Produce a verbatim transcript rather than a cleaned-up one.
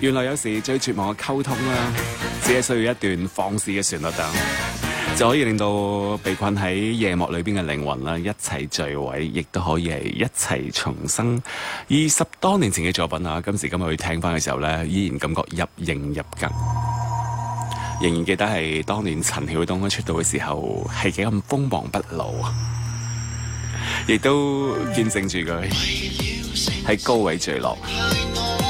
原來有時最絕望嘅溝通啦，只係需要一段放肆嘅旋律啊，就可以令到被困喺夜幕裏邊嘅靈魂啦一齊墜毀，亦都可以係一齊重生。二十多年前嘅作品啊，今時今日去聽翻嘅時候呢，依然感覺入型入格。仍然記得係當年陳曉東出道嘅時候係幾咁鋒芒不露，亦都見證住佢喺高位墜落。